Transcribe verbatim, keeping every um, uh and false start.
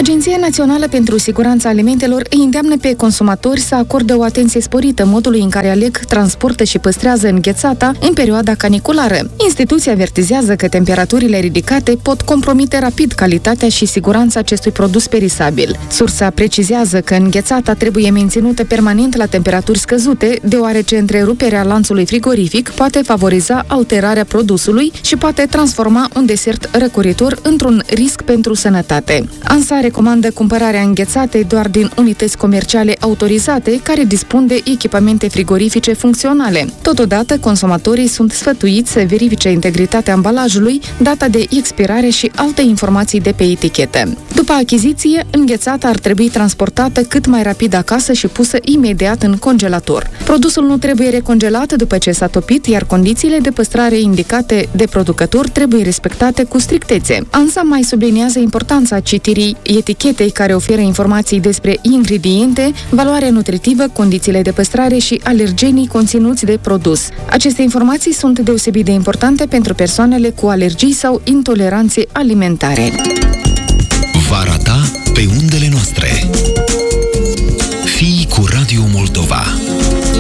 Agenția Națională pentru Siguranța Alimentelor îi îndeamnă pe consumatori să acorde o atenție sporită modului în care aleg, transportă și păstrează înghețata în perioada caniculară. Instituția avertizează că temperaturile ridicate pot compromite rapid calitatea și siguranța acestui produs perisabil. Sursa precizează că înghețata trebuie menținută permanent la temperaturi scăzute, deoarece întreruperea lanțului frigorific poate favoriza alterarea produsului și poate transforma un desert răcoritor într-un risc pentru sănătate. ANSA recomandă cumpărarea înghețatei doar din unități comerciale autorizate care dispun de echipamente frigorifice funcționale. Totodată, consumatorii sunt sfătuiți să verifice integritatea ambalajului, data de expirare și alte informații de pe etichetă. După achiziție, înghețata ar trebui transportată cât mai rapid acasă și pusă imediat în congelator. Produsul nu trebuie recongelat după ce s-a topit, iar condițiile de păstrare indicate de producător trebuie respectate cu strictețe. ANSA mai subliniază importanța citirii etichetei care oferă informații despre ingrediente, valoarea nutritivă, condițiile de păstrare și alergenii conținuți de produs. Aceste informații sunt deosebit de importante pentru persoanele cu alergii sau intoleranțe alimentare. Vara ta pe unde